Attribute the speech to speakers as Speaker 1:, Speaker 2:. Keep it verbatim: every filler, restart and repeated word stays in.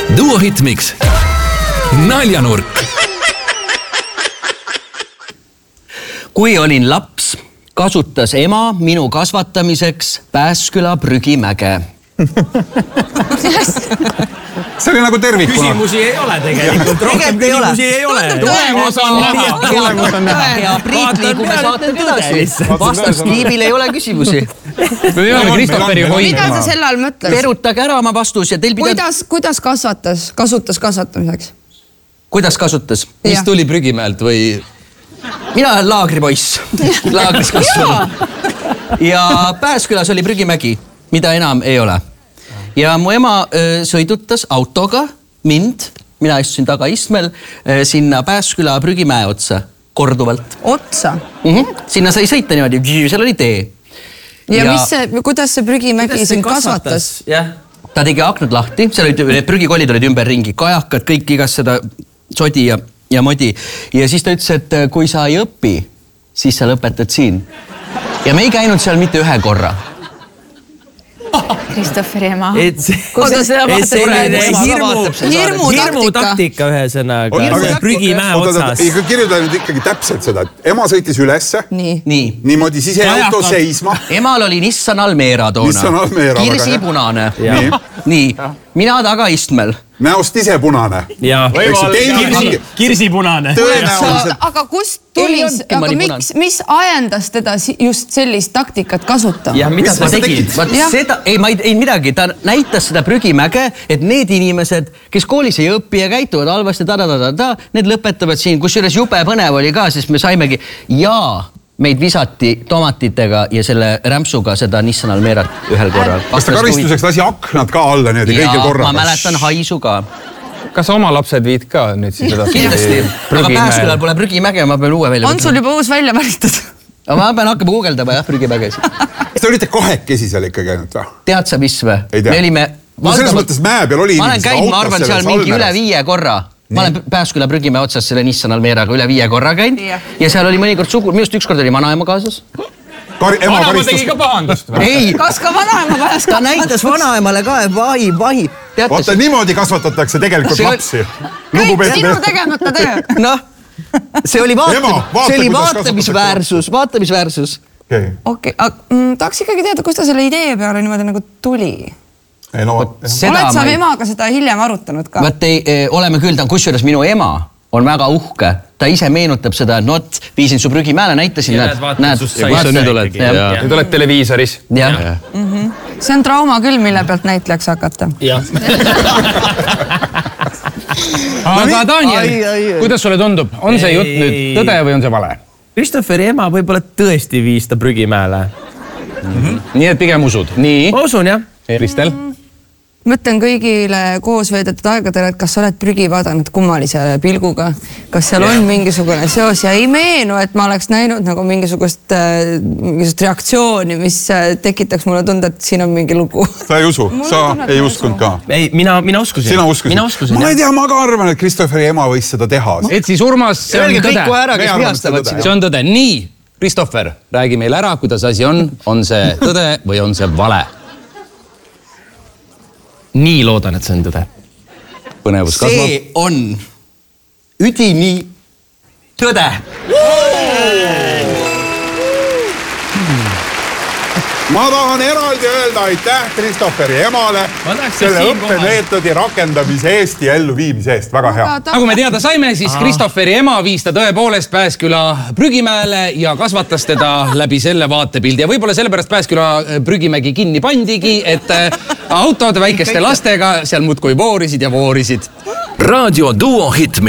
Speaker 1: Duo Hitmix. Naljanurk.
Speaker 2: Kui olin laps, kasutas ema minu kasvatamiseks Pääsküla prügimäge.
Speaker 3: See oli nagu tervikuna.
Speaker 4: Küsimusi ei ole tegelikult. Rohkem küsimusi ei ole.
Speaker 2: Tulemus on näha. Tulemus on näha. Ja Priit liigume saated edasi. Vastas Tiibil ei ole küsimusi.
Speaker 5: Mida sa selle all mõtles?
Speaker 2: Perutage ära oma vastus ja teil pidad...
Speaker 5: Kuidas, kuidas kasvatas? Kasutas kasvatamiseks?
Speaker 2: Kuidas kasutas?
Speaker 4: Mis tuli prügimäelt või...
Speaker 2: Mina olen laagripoiss. Laagris kasvanud. Ja Pääskülas oli prügimägi, mida enam ei ole. Ja mu ema öö, sõidutas autoga mind, mina istusin taga istmel, öö, sinna Pääsküla prügimäe otsa, korduvalt.
Speaker 5: Otsa?
Speaker 2: Mm-hmm. Sinna sai sõita niimoodi, seal oli tee.
Speaker 5: Ja, ja... Mis see, kuidas see prügimägi sind kasvatas?
Speaker 2: Jah. Ta tegi aknud lahti, seal olid, need prügikollid olid ümber ringi, kajakad, kõik igas seda sodi ja, ja modi. Ja siis ta ütles, et kui sa ei õpi, siis sa lõpetad siin. Ja me ei käinud seal mitte ühe korra.
Speaker 6: Kristofferi ema.
Speaker 5: Kuidas seda vaatab?
Speaker 4: Hirmu, hirmu taktika ühesõnaga. Prügimäe otsas.
Speaker 3: Kirjuta nüüd ikkagi täpselt seda, et ema sõitis ülesse.
Speaker 5: Nii.
Speaker 2: Nii.
Speaker 3: Niimoodi siis jäi auto seisma.
Speaker 2: Emal oli Nissan Almera toona.
Speaker 3: Nissan Almera.
Speaker 2: Kirsi punane.
Speaker 3: Nii.
Speaker 2: Nii. Mina taga istmel.
Speaker 3: Näost ise punane.
Speaker 4: Jaa. Kirsi punane.
Speaker 5: Aga kust tuli, aga miks, mis ajendas teda just sellist taktikat kasutama?
Speaker 4: Ja mida sa tegid?
Speaker 2: Seda, ei, ma ei, ei midagi. Ta näitas seda prügimäge, et need inimesed, kes koolis ei õpi ja käituvad halvasti, ta, ta, ta, ta, need lõpetavad siin, kus üles jube põnev oli ka, sest me saimegi ja meid visati tomatitega ja selle rämpsuga seda Nissan Almerat ühel korral.
Speaker 3: Kas ta karistuseks lasi aknad ka alla niimoodi kõigil korral?
Speaker 2: Ma mäletan haisu ka.
Speaker 7: Kas oma lapsed viid ka nüüd siis edasi?
Speaker 2: Kindlasti. Aga Pääskülal pole prügimäge, ma pean uue välja.
Speaker 5: On sul juba uus välja valitud?
Speaker 2: Ma pean hakkama guugeldama jah, prügimäges.
Speaker 3: Kas te olite kahekesi seal ikka käinud või?
Speaker 2: Tead sa mis või?
Speaker 3: Ei tea.
Speaker 2: Me olime...
Speaker 3: No selles mõttes mäe peal oli
Speaker 2: ma olen käinud, ma arvan, seal mingi üle viie korra. Ma olen Pääsküla prügimäe otsas selle Nissan Almeraga üle viie korra käinud. Ja seal oli mõnikord sugu... Minust üks kord oli vanaema kaasas.
Speaker 7: Vanaema tegi ka pahandust või?
Speaker 2: Ei.
Speaker 5: Kas ka vanaema vajas
Speaker 2: ta näitas vanaemale ka, et vahi, vahi.
Speaker 3: Vaata, niimoodi kasvatatakse tegelikult lapsi.
Speaker 5: Kõik sinu tegemata töö.
Speaker 2: Noh, see oli, vaata, see oli vaatamisväärsus, vaatamisväärsus.
Speaker 5: Okei, tahaks ikkagi teada, kus ta selle idee peale niimoodi nagu tuli?
Speaker 3: Ei, no,
Speaker 5: oled sa emaga seda hiljem arutanud ka?
Speaker 2: Vaat ei, oleme küll, ta on kusjuures minu ema on väga uhke. Ta ise meenutab seda, et not, viisin su prügimäele, näitasin.
Speaker 4: Ja näed, näed,
Speaker 7: kus sa nüüd oled. Nüüd oled televiisoris.
Speaker 5: See on trauma küll, mille pealt näitlejaks hakata.
Speaker 4: Jah.
Speaker 7: Aga Daniel, kuidas sulle tundub? On see jutt nüüd tõde või on see vale?
Speaker 4: Kristofferi ema võib-olla tõesti viis ta prügimäele.
Speaker 7: Nii et pigem usud. Nii.
Speaker 4: Ma usun, jah.
Speaker 7: Kristel?
Speaker 5: Mõtlen kõigile koos veedetud aegadele, et kas sa oled prügi vaadanud kummalise pilguga, kas seal on mingisugune seos ja ei meenu, et ma oleks näinud nagu mingisugust, mingisugust reaktsiooni, mis tekitaks mulle tunda, et siin on mingi lugu.
Speaker 3: Sa ei usu, sa ei uskunud ka.
Speaker 4: Ei, mina, mina uskusin.
Speaker 3: Sina uskusid.
Speaker 4: Mina uskusin,
Speaker 3: ma ei tea, ma ka arvan, et Kristofferi ema võis seda teha.
Speaker 7: Et siis Urmas, see on tõde.
Speaker 2: Kõik ära, kes vihastavad siin.
Speaker 7: See on tõde. Nii, Kristoffer, räägi meil ära, kuidas asi on. On see tõde või on see vale?
Speaker 4: Nii loodan, et see on tõde.
Speaker 7: Põnevus kasvab.
Speaker 2: See on üdini tõde.
Speaker 3: Ma tahan eraldi öelda aitäh Kristofferi emale selle õppemeetodi rakendamise eest ja elluviimise eest. Väga hea.
Speaker 7: Nagu me teada saime, siis Kristofferi ema viis ta tõepoolest Pääsküla prügimäele ja kasvatas teda läbi selle vaatepildi. Ja võib-olla sellepärast Pääsküla prügimägi kinni pandigi, et autod väikeste lastega seal muudkui voorisid ja voorisid.
Speaker 1: Raadio Duo Hitmix.